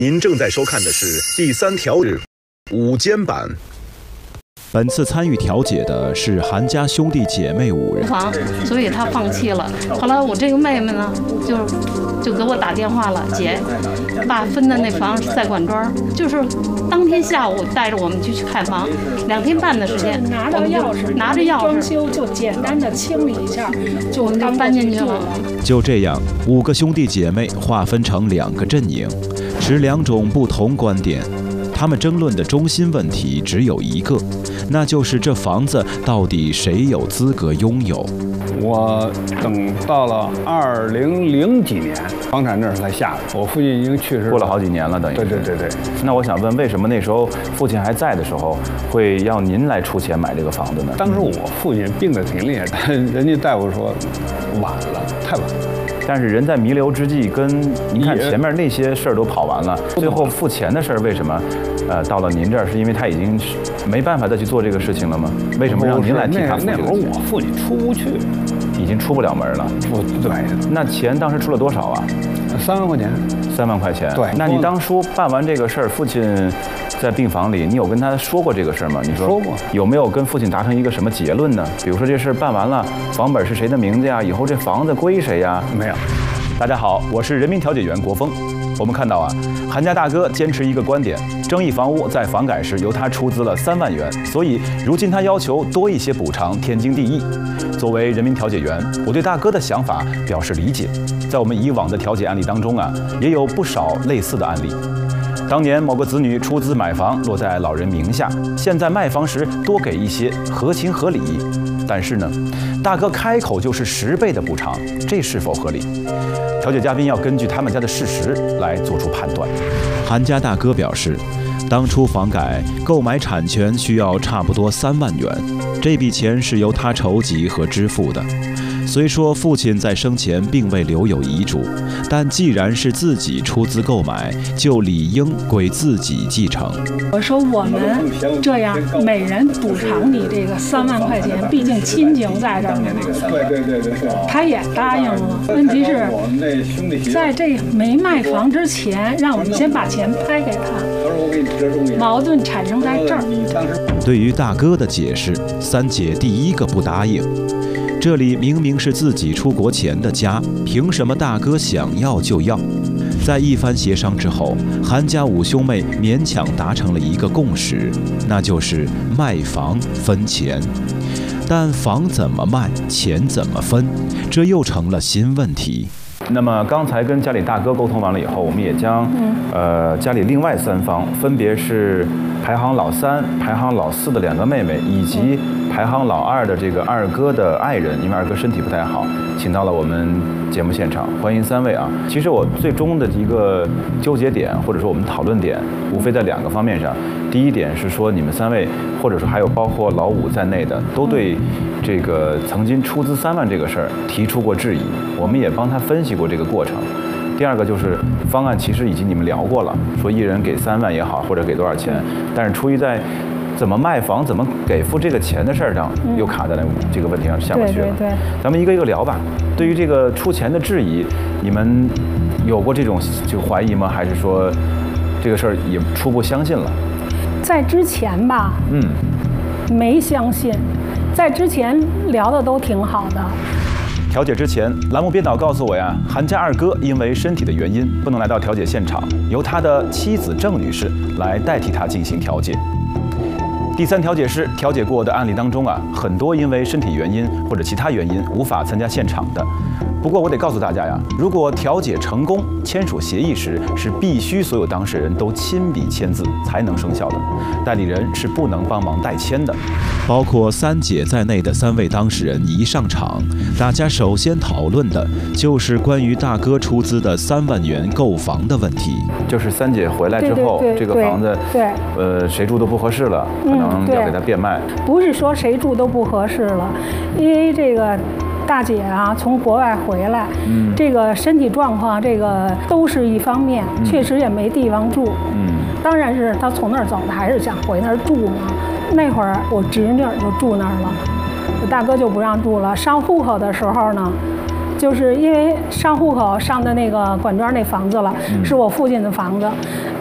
您正在收看的是第3条日午间版。 本次参与调解的是韩家兄弟姐妹5人， 所以他放弃了。后来我这个妹妹呢，就给我打电话了，姐，爸分的那房在管庄，就是当天下午带着我们去看房，2天半的时间， 拿着钥匙，装修就简单的清理一下， 我们就搬进去了。 就这样，5个兄弟姐妹划分成2个阵营，持2种不同观点。他们争论的中心问题只有一个，那就是这房子到底谁有资格拥有。 我等到了2000几年，房产证才下的。我父亲已经去世过了好几年了，等于。 对。 那我想问，为什么那时候父亲还在的时候，会要您来出钱买这个房子呢？ 当时我父亲病得挺厉害，人家大夫说晚了，太晚了。 但是人在弥留之际，跟您看前面那些事儿都跑完了，最后付钱的事儿为什么，到了您这儿，是因为他已经没办法再去做这个事情了吗？为什么让您来替他付这个钱？ 那会儿我父亲出不去， 已经出不了门了。 对。 那钱当时出了多少啊 ？3万块钱。 3万块钱。 对。 那你当初办完这个事儿，父亲在病房里，你有跟他说过这个事儿吗？你说过。 有没有跟父亲达成一个什么结论呢？比如说这事儿办完了，房本是谁的名字呀？以后这房子归谁呀？ 没有。 大家好，我是人民调解员国峰。我们看到韩家大哥坚持一个观点，争议房屋在房改时由他出资了3万元，所以如今他要求多一些补偿，天经地义。作为人民调解员，我对大哥的想法表示理解。在我们以往的调解案例当中也有不少类似的案例。当年某个子女出资买房落在老人名下，现在卖房时多给一些，合情合理。但是呢，大哥开口就是10倍的补偿，这是否合理？调解嘉宾要根据他们家的事实来做出判断。 韩家大哥表示，当初房改购买产权需要差不多3万元，这笔钱是由他筹集和支付的。虽说父亲在生前并未留有遗嘱，但既然是自己出资购买，就理应归自己继承。 我说我们这样每人补偿你这个3万块钱，毕竟亲情在这儿。对。他也答应了。问题是，在这没卖房之前，让我们先把钱拍给他。矛盾产生在这儿。 对于大哥的解释，3姐第一个不答应。这里明明是自己出国前的家，凭什么大哥想要就要？在一番协商之后，韩家5兄妹勉强达成了一个共识，那就是卖房分钱。但房怎么卖，钱怎么分，这又成了新问题。 那么刚才跟家里大哥沟通完了以后，我们也将家里另外3方，分别是排行老3、排行老4的2个妹妹，以及排行老2的这个2哥的爱人，因为2哥身体不太好，请到了我们节目现场，欢迎3位啊！其实我最终的一个纠结点，或者说我们讨论点，无非在2个方面上。第一点是说，你们3位，或者说还有包括老5在内的，都对这个曾经出资3万这个事儿提出过质疑，我们也帮他分析过这个过程。第2个就是方案其实已经你们聊过了，说一人给3万也好，或者给多少钱，但是出于在怎么卖房、怎么给付这个钱的事儿上，又卡在这个问题上下不去了。 对。 咱们一个一个聊吧。对于这个出钱的质疑，你们有过这种就怀疑吗？还是说这个事儿也初步相信了？ 在之前吧，没相信。在之前聊的都挺好的。 调解之前，栏目编导告诉我韩家2哥因为身体的原因不能来到调解现场，由他的妻子郑女士来代替他进行调解。第3调解室调解过的案例当中很多因为身体原因或者其他原因无法参加现场的。不过我得告诉大家如果调解成功，签署协议时是必须所有当事人都亲笔签字才能生效的，代理人是不能帮忙代签的。 包括3姐在内的3位当事人一上场，大家首先讨论的就是关于大哥出资的3万元购房的问题。 就是3姐回来之后，这个房子谁住都不合适了，可能要给他变卖。 不是说谁住都不合适了，因为这个大姐从国外回来，这个身体状况这个都是一方面，确实也没地方住。当然是她从那儿走的，还是想回那儿住嘛。那会儿我侄女就住那儿了，我大哥就不让住了。上户口的时候呢， 就是因为上户口上的那个管庄那房子了，是我父亲的房子。